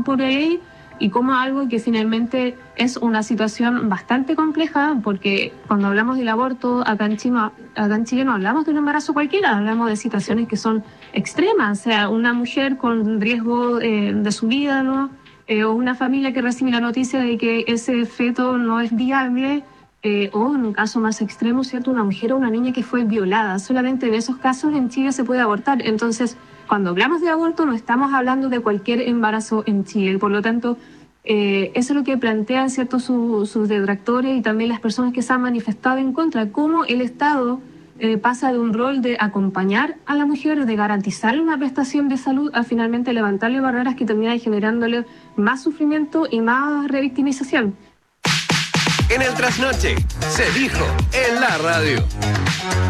por ahí, y como algo que finalmente es una situación bastante compleja, porque cuando hablamos del aborto acá en Chile no hablamos de un embarazo cualquiera, hablamos de situaciones que son extremas, o sea, una mujer con riesgo de su vida, ¿no? O una familia que recibe la noticia de que ese feto no es viable, o en un caso más extremo, ¿cierto? Una mujer o una niña que fue violada. Solamente en esos casos en Chile se puede abortar. Entonces, cuando hablamos de aborto no estamos hablando de cualquier embarazo en Chile. Por lo tanto, eso es lo que plantean, ¿cierto?, sus detractores y también las personas que se han manifestado en contra. Cómo el Estado pasa de un rol de acompañar a la mujer, de garantizarle una prestación de salud, a finalmente levantarle barreras que terminan generándole más sufrimiento y más revictimización. En el trasnoche se dijo en la radio.